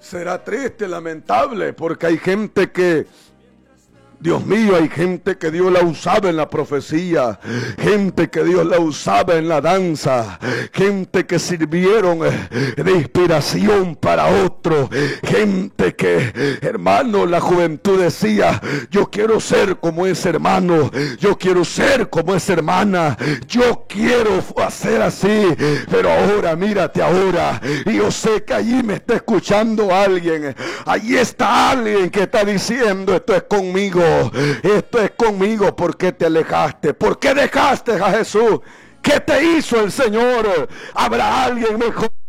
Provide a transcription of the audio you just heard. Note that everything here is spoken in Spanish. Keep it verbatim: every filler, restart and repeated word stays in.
Será triste, lamentable, porque hay gente que, Dios mío, hay gente que Dios la usaba en la profecía, gente que Dios la usaba en la danza, gente que sirvieron de inspiración para otros, gente que, hermano, la juventud decía, yo quiero ser como ese hermano, yo quiero ser como esa hermana, yo quiero hacer así, pero ahora, mírate ahora, y yo sé que allí me está escuchando alguien, allí está alguien que está diciendo, esto es conmigo. Esto es conmigo. ¿Por qué te alejaste? ¿Por qué dejaste a Jesús? ¿Qué te hizo el Señor? ¿Habrá alguien mejor